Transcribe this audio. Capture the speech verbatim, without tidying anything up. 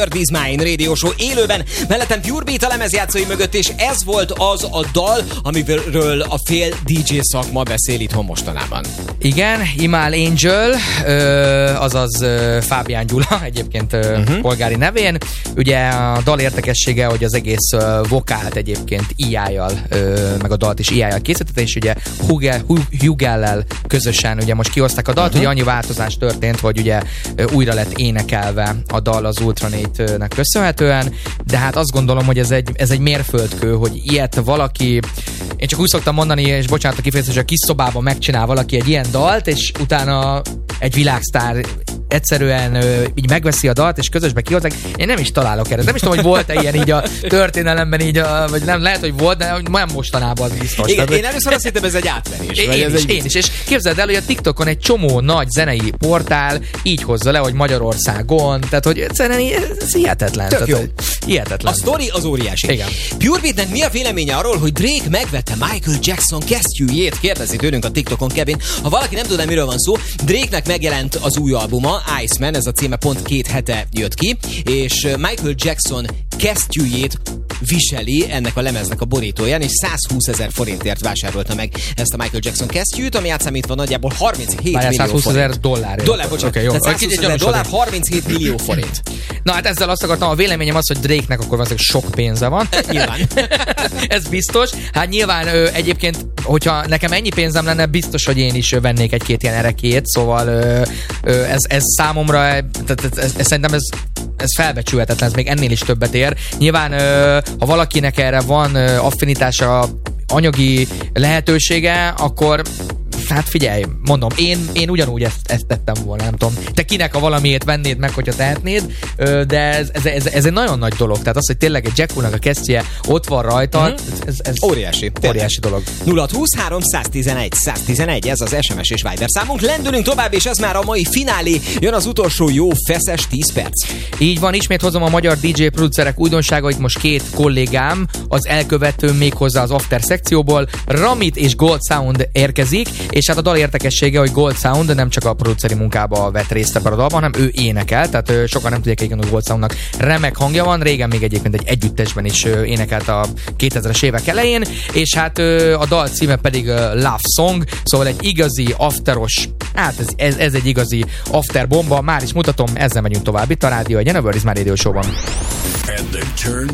This Mine Radio Show élőben, mellettem Pure Beat a lemezjátszói mögött, és ez volt az a dal, amiről a fél dé dzsé szakma beszél itthon mostanában. Igen, Imal Angel, ö, azaz ö, Fábián Gyula, egyébként ö, uh-huh. polgári nevén. Ugye a dal érdekessége, hogy az egész ö, vokált egyébként í áj-jal, ö, meg a dalt is í áj-jal készítette, és ugye Hugel-lel közösen ugye most kihozták a dalt, uh-huh. ugye annyi változás történt, hogy ugye ö, újra lett énekelve a dal az Ultranate-nek köszönhetően, de hát azt gondolom, hogy ez egy, ez egy mérföldkő, hogy ilyet valaki, én csak úgy szoktam mondani, és bocsánat a kifejezés, hogy a kis szobában megcsinál valaki egy ilyen dalt, és utána egy világsztár egyszerűen ö, így megveszi a dalt, és közösbe kihozzák. Én nem is találok erre. Nem is tudom, hogy volt-e ilyen így a történelemben, így a, vagy nem, lehet, hogy volt, de nem mostanában az biztos. Igen, tehát, én először azt hittem, ez egy átverés. Én, én, ez is, egy... én is, és képzeld el, hogy a TikTokon egy csomó nagy zenei portál így hozza le, hogy Magyarországon, tehát hogy egyszerűen ez hihetetlen. Tök jó. Hihetetlen. A sztori az óriási. Igen. Pure Beatnek mi a véleménye arról, hogy Drake megvette Michael Jackson kesztyűjét? Kérdezi tőlünk a TikTokon Kevin. Ha valaki nem tudja, miről van szó, Drake-nek megjelent az új albuma, Iceman, ez a címe pont két hete jött ki, és Michael Jackson kesztyűjét viseli ennek a lemeznek a borítóján, és százhúszezer forintért vásárolta meg ezt a Michael Jackson kesztyűt, ami átszámítva nagyjából harminchét Bár millió százhúszezer dollár. Dollár, bocsánat. Okay, jó. százhúszezer dollár, harminchét millió forint. Na hát ezzel azt akartam, a véleményem az, hogy Drake-nek akkor valószínűleg sok pénze van. Nyilván. Ez biztos. Hát nyilván ö, egyébként, hogyha nekem ennyi pénzem lenne, biztos, hogy én is vennék egy-két ilyen erekét, szóval ö, ö, ez, ez számomra, tehát ez, ez, ez, szerintem ez, ez felbecsülhetetlen, ez még ennél is többet ér. Nyilván, ö, ha valakinek erre van ö, affinitása, anyagi lehetősége, akkor hát figyelj, mondom, én, én ugyanúgy ezt, ezt tettem volna, nem tudom. Te kinek a valamiért vennéd meg, hogyha tehetnéd, de ez, ez, ez, ez egy nagyon nagy dolog. Tehát az, hogy tényleg egy Jacku-nak a kesztyűje ott van rajta, mm-hmm. ez, ez óriási. Óriási dolog. nulla húsz három száztizenegy száztizenegy, ez az es em es és Viber számunk. Lendülünk tovább, és ez már a mai finálé. Jön az utolsó jó feszes tíz perc. Így van, ismét hozom a magyar dé dzsé producerek újdonságait. Most két kollégám, az elkövető méghozzá az After szekcióból, Ramit és Gold Sound érkezik, és hát a dal érdekessége, hogy Gold Sound nem csak a produceri munkába vett részt ebben a dalban, hanem ő énekel, tehát ö, sokan nem tudják, igen, hogy Gold Soundnak remek hangja van, régen még egyébként egy együttesben is ö, énekelt a kétezres évek elején, és hát ö, a dal címe pedig ö, Love Song, szóval egy igazi afteros, hát ez, ez, ez egy igazi after bomba, már is mutatom, ezzel megyünk tovább itt a rádió, egy This Mine Radio Show-ban.